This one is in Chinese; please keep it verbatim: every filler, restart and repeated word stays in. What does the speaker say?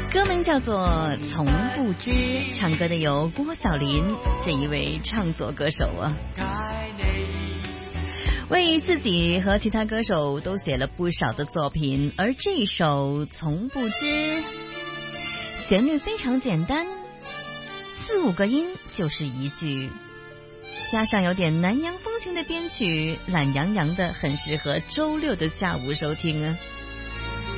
歌名叫做《从不知》，唱歌的有郭小霖这一位唱作歌手啊，为自己和其他歌手都写了不少的作品，而这一首《从不知》旋律非常简单，四五个音就是一句，加上有点南洋风情的编曲，懒洋洋的，很适合周六的下午收听啊。